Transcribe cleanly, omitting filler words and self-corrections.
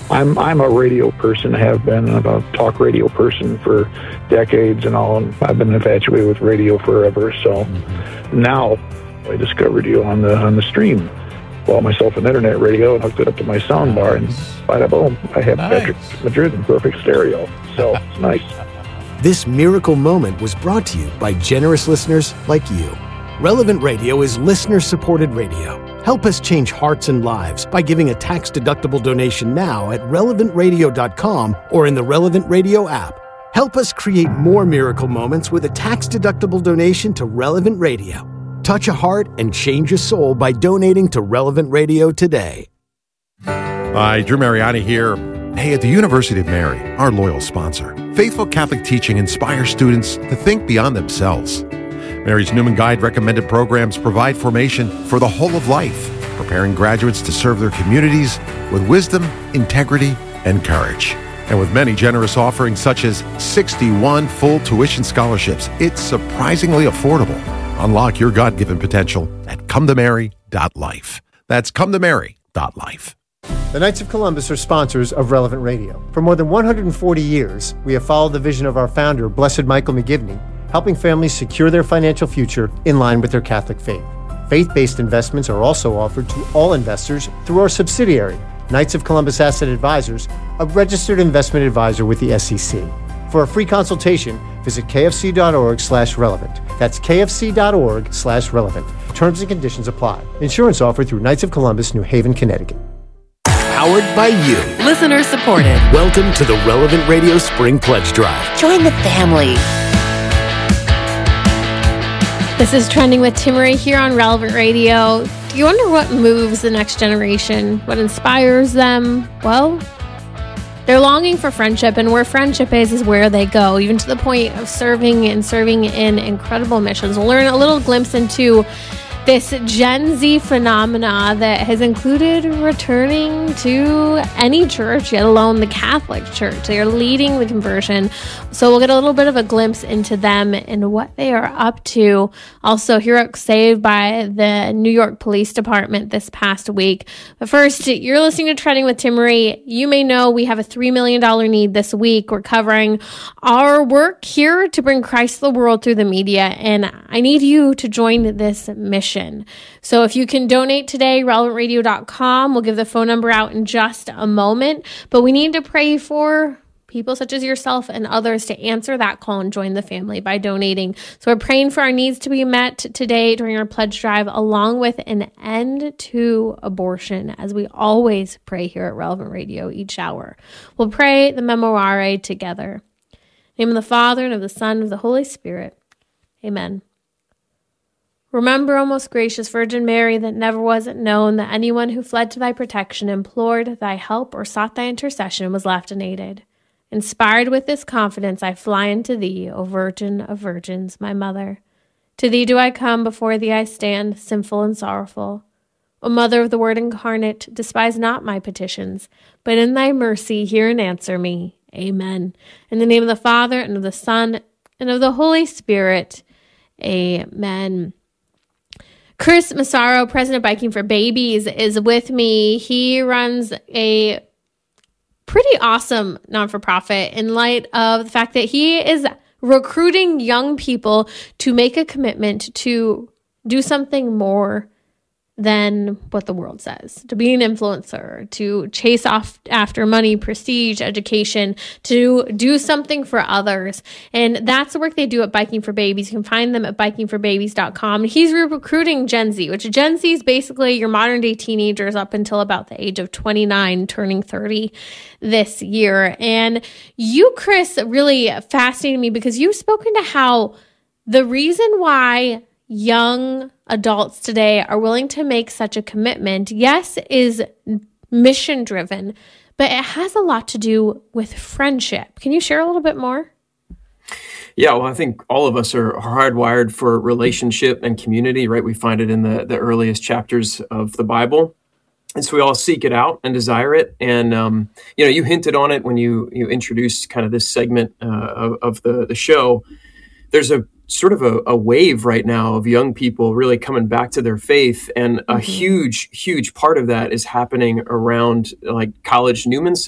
I'm a radio person, have been, and I'm a talk radio person for decades and all. And I've been infatuated with radio forever. So now I discovered you on the stream. Bought myself an internet radio and hooked it up to my sound bar, and bada boom, I have Patrick Madrid in perfect stereo. So it's nice. This miracle moment was brought to you by generous listeners like you. Relevant Radio is listener-supported radio. Help us change hearts and lives by giving a tax-deductible donation now at relevantradio.com or in the Relevant Radio app. Help us create more miracle moments with a tax-deductible donation to Relevant Radio. Touch a heart and change a soul by donating to Relevant Radio today. Hi, Drew Mariani here. Hey, at the University of Mary, our loyal sponsor, faithful Catholic teaching inspires students to think beyond themselves. Mary's Newman Guide recommended programs provide formation for the whole of life, preparing graduates to serve their communities with wisdom, integrity, and courage. And with many generous offerings such as 61 full tuition scholarships, it's surprisingly affordable. Unlock your God-given potential at cometomary.life. That's cometomary.life. The Knights of Columbus are sponsors of Relevant Radio. For more than 140 years, we have followed the vision of our founder, Blessed Michael McGivney, helping families secure their financial future in line with their Catholic faith. Faith-based investments are also offered to all investors through our subsidiary, Knights of Columbus Asset Advisors, a registered investment advisor with the SEC. For a free consultation, visit kfc.org/relevant. That's kfc.org/relevant. Terms and conditions apply. Insurance offered through Knights of Columbus, New Haven, Connecticut. Powered by you. Listener supported. Welcome to the Relevant Radio Spring Pledge Drive. Join the family. This is Trending with Timmerie here on Relevant Radio. Do you wonder what moves the next generation? What inspires them? Well, they're longing for friendship, and where friendship is where they go, even to the point of serving in incredible missions. We'll learn a little glimpse into this Gen Z phenomena that has included returning to any church, yet alone the Catholic Church. They are leading the conversion. So we'll get a little bit of a glimpse into them and what they are up to. Also, heroics saved by the New York Police Department this past week. But first, you're listening to Trending with Timmerie. You may know we have a $3 million need this week. We're covering our work here to bring Christ to the world through the media, and I need you to join this mission. So if you can donate today, relevantradio.com. We'll give the phone number out in just a moment. But we need to pray for people such as yourself and others to answer that call and join the family by donating. So we're praying for our needs to be met today during our pledge drive, along with an end to abortion, as we always pray here at Relevant Radio each hour. We'll pray the Memorare together. In the name of the Father, and of the Son, and of the Holy Spirit. Amen. Remember, O most gracious Virgin Mary, that never was it known that anyone who fled to thy protection, implored thy help, or sought thy intercession was left unaided. Inspired with this confidence, I fly unto thee, O Virgin of Virgins, my Mother. To thee do I come, before thee I stand, sinful and sorrowful. O Mother of the Word incarnate, despise not my petitions, but in thy mercy hear and answer me. Amen. In the name of the Father, and of the Son, and of the Holy Spirit. Amen. Chris Massaro, president of Biking for Babies, is with me. He runs a pretty awesome non-for-profit in light of the fact that he is recruiting young people to make a commitment to do something more than what the world says, to be an influencer, to chase off after money, prestige, education, to do something for others. And that's the work they do at Biking for Babies. You can find them at bikingforbabies.com. He's recruiting Gen Z, which Gen Z is basically your modern day teenagers up until about the age of 29, turning 30 this year. And you, Chris, really fascinated me because you've spoken to how the reason why young adults today are willing to make such a commitment, yes, is mission driven, but it has a lot to do with friendship. Can you share a little bit more? Yeah, well, I think all of us are hardwired for relationship and community, right? We find it in the earliest chapters of the Bible. And so we all seek it out and desire it. And, you hinted on it when you introduced kind of this segment of the show. There's a sort of a wave right now of young people really coming back to their faith. And a huge part of that is happening around like College Newman